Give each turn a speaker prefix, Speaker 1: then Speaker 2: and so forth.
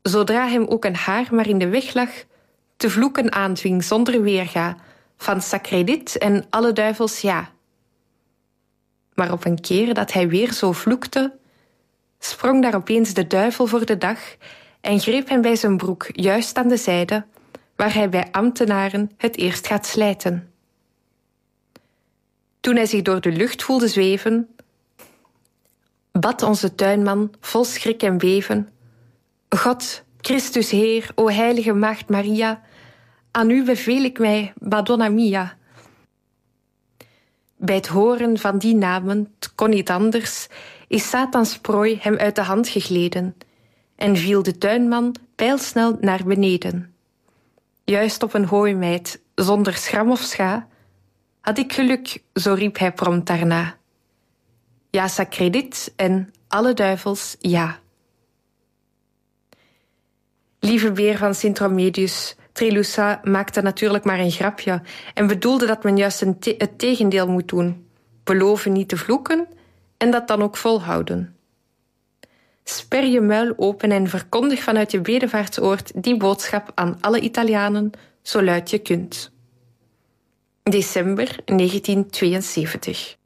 Speaker 1: zodra hem ook een haar maar in de weg lag, te vloeken aanving zonder weerga, van sacredit en alle duivels ja. Maar op een keer dat hij weer zo vloekte, sprong daar opeens de duivel voor de dag en greep hem bij zijn broek juist aan de zijde, waar hij bij ambtenaren het eerst gaat slijten. Toen hij zich door de lucht voelde zweven, bad onze tuinman vol schrik en beven: God, Christus Heer, o heilige Maagd Maria, aan u beveel ik mij, Madonna mia. Bij het horen van die namen, het kon niet anders, is Satans prooi hem uit de hand gegleden en viel de tuinman pijlsnel naar beneden. Juist op een hooimeid, zonder schram of scha, had ik geluk, zo riep hij prompt daarna. Ja, sacredit en alle duivels, ja. Lieve beer van Sint-Romedius, Trilussa maakte natuurlijk maar een grapje en bedoelde dat men juist het tegendeel moet doen. Beloven niet te vloeken en dat dan ook volhouden. Sper je muil open en verkondig vanuit je bedevaartsoord die boodschap aan alle Italianen, zo luid je kunt. December 1972.